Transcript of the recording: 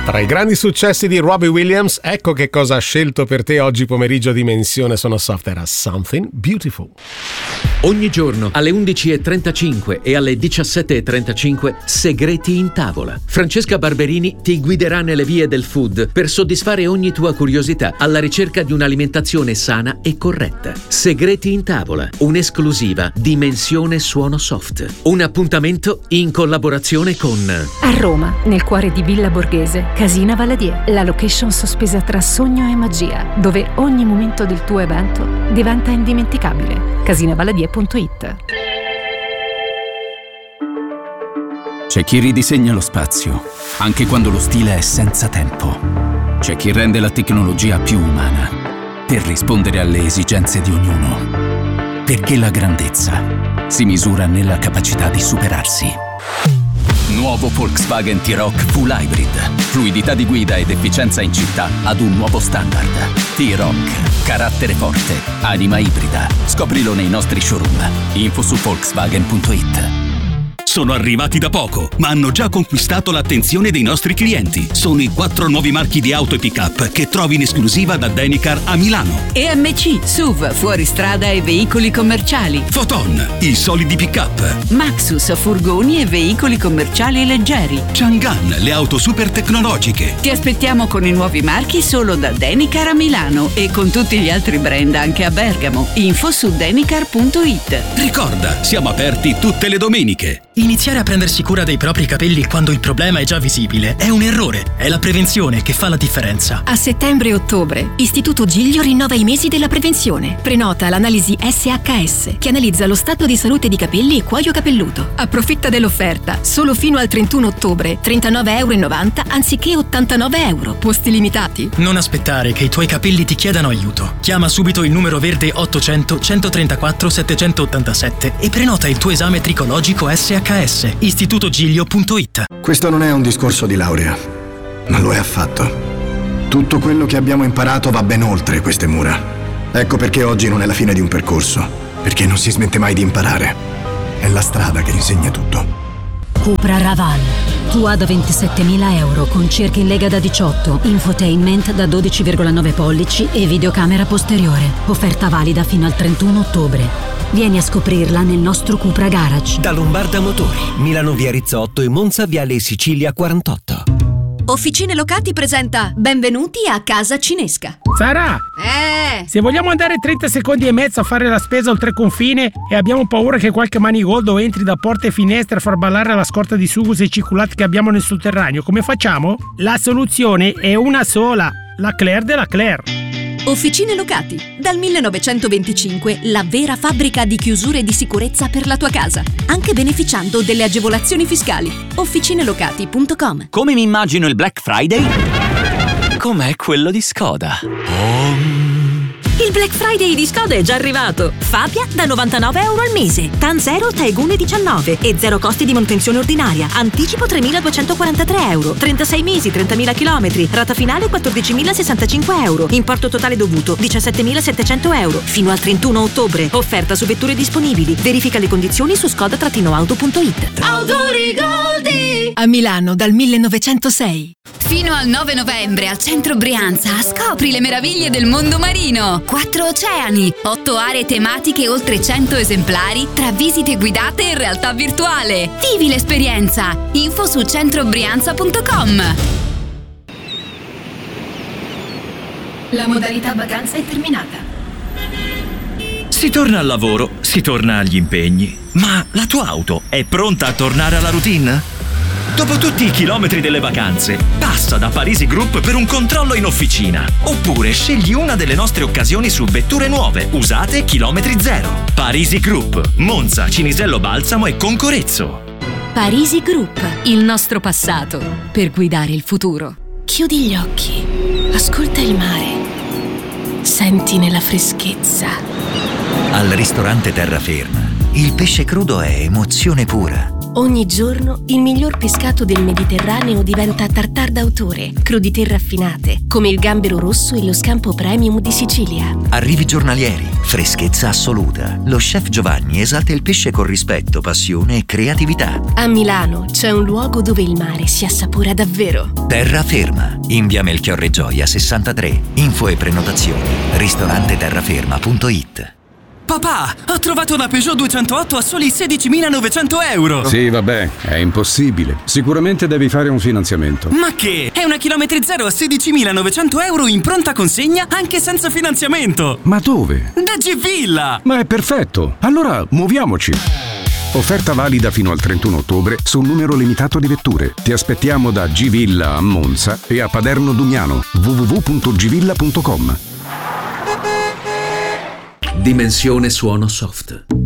Tra i grandi successi di Robbie Williams, ecco che cosa ha scelto per te oggi pomeriggio Dimensione Sono Soft. Era Something Beautiful. Ogni giorno alle 11.35 e alle 17.35 Segreti in tavola. Francesca Barberini ti guiderà nelle vie del food per soddisfare ogni tua curiosità alla ricerca di un'alimentazione sana e corretta. Segreti in tavola, un'esclusiva Dimensione Suono Soft. Un appuntamento in collaborazione con... A Roma, nel cuore di Villa Borghese, Casina Valadier, la location sospesa tra sogno e magia, dove ogni momento del tuo evento diventa indimenticabile. Casinavaladier.it. C'è chi ridisegna lo spazio, anche quando lo stile è senza tempo. C'è chi rende la tecnologia più umana, per rispondere alle esigenze di ognuno. Perché la grandezza si misura nella capacità di superarsi. Nuovo Volkswagen T-Roc Full Hybrid. Fluidità di guida ed efficienza in città ad un nuovo standard. T-Roc. Carattere forte. Anima ibrida. Scoprilo nei nostri showroom. Info su Volkswagen.it. Sono arrivati da poco, ma hanno già conquistato l'attenzione dei nostri clienti. Sono i 4 nuovi marchi di auto e pick-up che trovi in esclusiva da Denicar a Milano. EMC, SUV, fuoristrada e veicoli commerciali. Foton, i solidi pick-up. Maxus, furgoni e veicoli commerciali leggeri. Chang'an, le auto super tecnologiche. Ti aspettiamo con i nuovi marchi solo da Denicar a Milano e con tutti gli altri brand anche a Bergamo. Info su Denicar.it. Ricorda, siamo aperti tutte le domeniche. Iniziare a prendersi cura dei propri capelli quando il problema è già visibile è un errore. È la prevenzione che fa la differenza. A settembre e ottobre, Istituto Giglio rinnova i mesi della prevenzione. Prenota l'analisi SHS, che analizza lo stato di salute di capelli e cuoio capelluto. Approfitta dell'offerta, solo fino al 31 ottobre, €39,90 anziché €89. Posti limitati. Non aspettare che i tuoi capelli ti chiedano aiuto. Chiama subito il numero verde 800 134 787 e prenota il tuo esame tricologico SHS. istitutogiglio.it. Questo non è un discorso di laurea, ma lo è affatto. Tutto quello che abbiamo imparato va ben oltre queste mura. Ecco perché oggi non è la fine di un percorso, perché non si smette mai di imparare. È la strada che insegna tutto. Cupra Raval, tua da €27.000 con cerchi in lega da 18, infotainment da 12,9 pollici e videocamera posteriore. Offerta valida fino al 31 ottobre. Vieni a scoprirla nel nostro Cupra Garage. Da Lombarda Motori, Milano via Rizzotto e Monza viale Sicilia 48. Officine Locati presenta Benvenuti a Casa Cinesca. Sara! Se vogliamo andare 30 secondi e mezzo a fare la spesa oltre confine e abbiamo paura che qualche manigoldo entri da porte e finestre a far ballare la scorta di sugus e ciculati che abbiamo nel sotterraneo, come facciamo? La soluzione è una sola, la Claire della Claire. Officine Locati, dal 1925 la vera fabbrica di chiusure di sicurezza per la tua casa, anche beneficiando delle agevolazioni fiscali. Officinelocati.com. Come mi immagino il Black Friday? Com'è quello di Skoda? Il Black Friday di Skoda è già arrivato. Fabia da €99 al mese, TAN 0 Taigun 19 e 0 costi di manutenzione ordinaria. Anticipo €3.243, 36 mesi, 30.000 km, rata finale €14.065, importo totale dovuto €17.700 fino al 31 ottobre. Offerta su vetture disponibili. Verifica le condizioni su skoda-auto.it. Autorigoldi A Milano dal 1906. Fino al 9 novembre al Centro Brianza scopri le meraviglie del mondo marino. 4 oceani, 8 aree tematiche, oltre 100 esemplari tra visite guidate e realtà virtuale. Vivi l'esperienza. Info su centrobrianza.com. La modalità vacanza è terminata. Si torna al lavoro, si torna agli impegni, ma la tua auto è pronta a tornare alla routine? Dopo tutti i chilometri delle vacanze, passa da Parisi Group per un controllo in officina. Oppure scegli una delle nostre occasioni su vetture nuove, usate chilometri zero. Parisi Group, Monza, Cinisello Balsamo e Concorezzo. Parisi Group, il nostro passato per guidare il futuro. Chiudi gli occhi, ascolta il mare, senti nella freschezza. Al ristorante Terraferma, il pesce crudo è emozione pura. Ogni giorno il miglior pescato del Mediterraneo diventa tartare d'autore, crudité raffinate, come il gambero rosso e lo scampo premium di Sicilia. Arrivi giornalieri, freschezza assoluta. Lo chef Giovanni esalta il pesce con rispetto, passione e creatività. A Milano c'è un luogo dove il mare si assapora davvero. Terraferma, in via Melchiorre Gioia 63. Info e prenotazioni ristoranteterraferma.it. Papà, ho trovato una Peugeot 208 a soli 16.900 euro. Sì, vabbè, è impossibile. Sicuramente devi fare un finanziamento. Ma che? È una chilometri zero a 16.900 euro in pronta consegna anche senza finanziamento. Ma dove? Da G-Villa. Ma è perfetto. Allora, muoviamoci. Offerta valida fino al 31 ottobre su un numero limitato di vetture. Ti aspettiamo da G-Villa a Monza e a Paderno Dugnano. www.gvilla.com. Dimensione suono soft.